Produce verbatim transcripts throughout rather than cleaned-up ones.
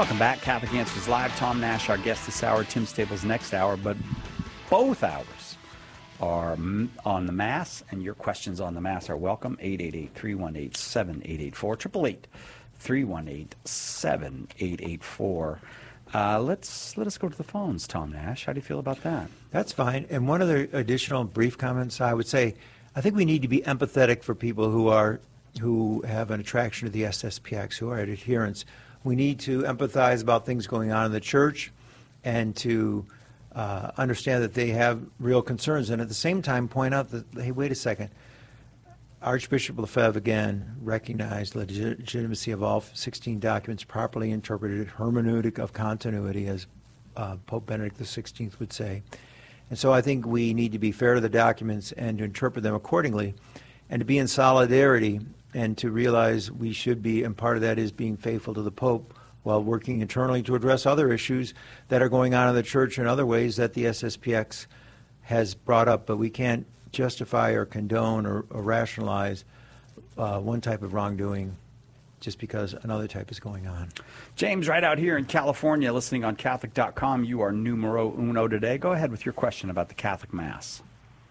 Welcome back. Catholic Answers Live. Tom Nash, our guest this hour. Tim Staples next hour. But both hours are on the Mass, and your questions on the Mass are welcome. eight eight eight, three one eight, seven eight eight four. eight eight eight, three one eight, seven eight eight four. Uh, let's let us go to the phones, Tom Nash. How do you feel about that? That's fine. And one other additional brief comments, I would say, I think we need to be empathetic for people who are who have an attraction to the S S P X, who are adherents. We need to empathize about things going on in the church and to uh, understand that they have real concerns, and at the same time point out that, hey, wait a second, Archbishop Lefebvre again recognized the legitimacy of all sixteen documents properly interpreted, hermeneutic of continuity, as uh, Pope Benedict the sixteenth would say. And so I think we need to be fair to the documents and to interpret them accordingly, and to be in solidarity, and to realize we should be, and part of that is being faithful to the Pope while working internally to address other issues that are going on in the church in other ways that the S S P X has brought up. But we can't justify or condone or, or rationalize uh, one type of wrongdoing just because another type is going on. James, right out here in California, listening on Catholic dot com, you are numero uno today. Go ahead with your question about the Catholic Mass.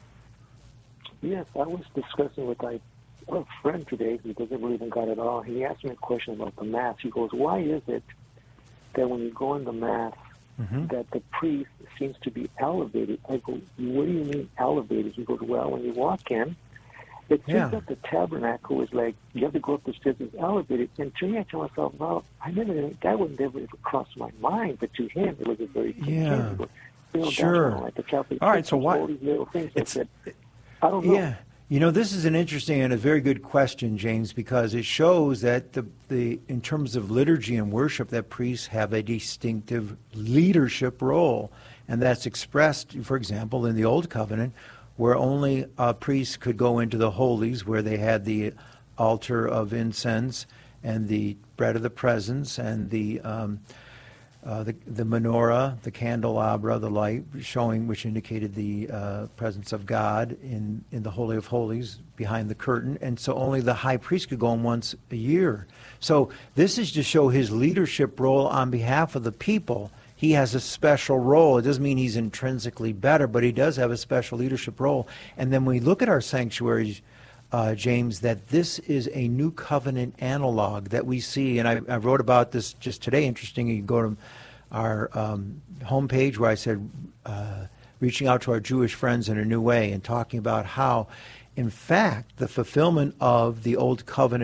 Yes, I was discussing with my a friend today who doesn't believe in God at all. He asked me a question about the Mass. He goes, why is it that when you go in the Mass, mm-hmm. that the priest seems to be elevated? I go, what do you mean elevated? He goes, well, when you walk in, it seems yeah. that the tabernacle is like, you have to go up the stairs, it's elevated. And to me, I tell myself, well, I never, that would never cross my mind, but to him, it was a very yeah. you know, sure. Like the Catholic all right, so why? All these little things that said, I don't know. Yeah. You know, this is an interesting and a very good question, James, because it shows that the, the in terms of liturgy and worship, that priests have a distinctive leadership role. And that's expressed, for example, in the Old Covenant, where only uh, priests could go into the holies, where they had the altar of incense and the bread of the presence and the um, Uh, the, the menorah, the candelabra, the light showing, which indicated the uh, presence of God in, in the Holy of Holies behind the curtain. And so only the high priest could go in once a year. So this is to show his leadership role on behalf of the people. He has a special role. It doesn't mean he's intrinsically better, but he does have a special leadership role. And then when we look at our sanctuaries, Uh, James, that this is a new covenant analog that we see, and I, I wrote about this just today. Interesting, you can go to our um, homepage where I said, uh, reaching out to our Jewish friends in a new way, and talking about how, in fact, the fulfillment of the Old Covenant